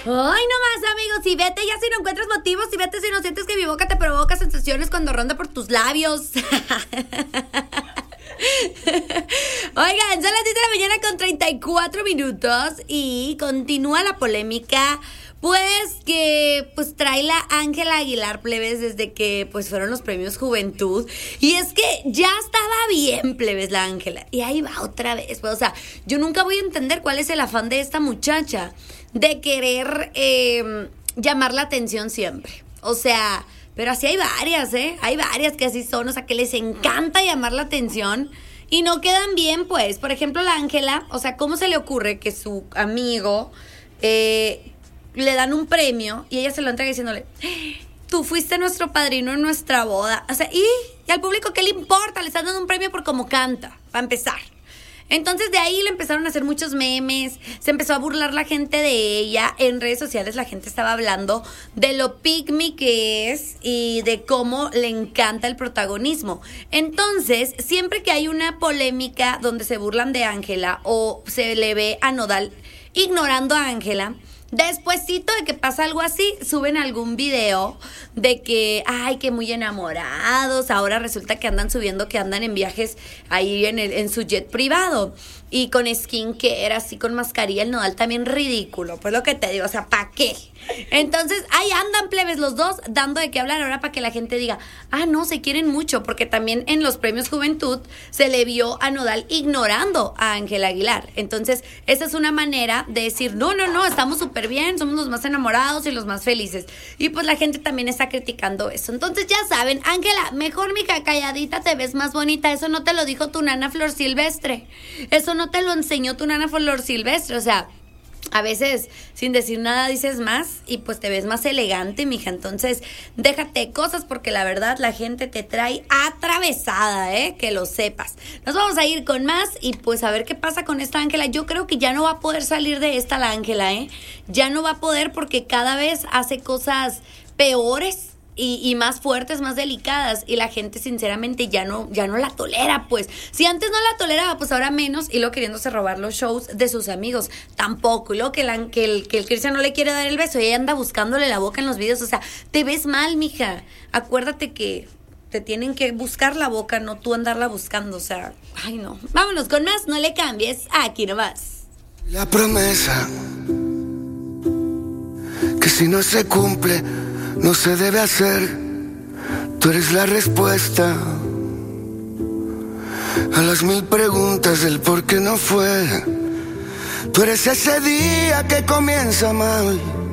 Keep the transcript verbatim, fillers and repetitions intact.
Ay, no más, amigos, y vete ya si no encuentras motivos, y vete si no sientes que mi boca te provoca sensaciones cuando ronda por tus labios. Oigan, son las diez de la mañana con treinta y cuatro minutos y continúa la polémica, pues que pues trae la Ángela Aguilar, plebes, desde que pues fueron los premios Juventud. Y es que ya estaba bien, plebes, la Ángela, y ahí va otra vez, pues, o sea, yo nunca voy a entender cuál es el afán de esta muchacha de querer eh, llamar la atención siempre. O sea, pero así hay varias, ¿eh? Hay varias que así son, o sea, que les encanta llamar la atención y no quedan bien, pues. Por ejemplo, la Ángela, o sea, ¿cómo se le ocurre que su amigo eh, le dan un premio y ella se lo entrega diciéndole, tú fuiste nuestro padrino en nuestra boda? O sea, ¿y, ¿y al público qué le importa? Le están dando un premio por cómo canta, para empezar. Entonces de ahí le empezaron a hacer muchos memes, se empezó a burlar la gente de ella, en redes sociales la gente estaba hablando de lo pygmy que es y de cómo le encanta el protagonismo. Entonces, siempre que hay una polémica donde se burlan de Ángela o se le ve a Nodal ignorando a Ángela, despuesito de que pasa algo así, suben algún video de que, ay, que muy enamorados, ahora resulta que andan subiendo que andan en viajes ahí en, el, en su jet privado y con skincare, así con mascarilla, el Nodal también ridículo, pues lo que te digo, o sea, ¿para qué? Entonces, ahí andan, plebes, los dos dando de qué hablar ahora para que la gente diga, ah, no, se quieren mucho, porque también en los premios Juventud se le vio a Nodal ignorando a Ángela Aguilar. Entonces, esa es una manera de decir, no, no, no, estamos súper bien, somos los más enamorados y los más felices. Y pues la gente también está criticando eso. Entonces, ya saben, Ángela, mejor, mija, calladita, te ves más bonita. Eso no te lo dijo tu nana Flor Silvestre. Eso no te lo enseñó tu nana Flor Silvestre, o sea, a veces sin decir nada dices más y pues te ves más elegante, mija. Entonces déjate cosas porque la verdad la gente te trae atravesada, ¿eh? Que lo sepas. Nos vamos a ir con más y pues a ver qué pasa con esta Ángela. Yo creo que ya no va a poder salir de esta la Ángela, ¿eh? Ya no va a poder porque cada vez hace cosas peores. Y, y más fuertes, más delicadas, y la gente sinceramente ya no, ya no la tolera, pues. Si antes no la toleraba, pues ahora menos, y luego queriéndose robar los shows de sus amigos, tampoco. Y luego que, la, que el, que el Cristian no le quiere dar el beso y ella anda buscándole la boca en los videos. O sea, te ves mal, mija. Acuérdate que te tienen que buscar la boca, no tú andarla buscando. O sea, ay no. Vámonos con más, no le cambies, aquí nomás. La promesa que si no se cumple no se debe hacer. Tú eres la respuesta a las mil preguntas del por qué no fue. Tú eres ese día que comienza mal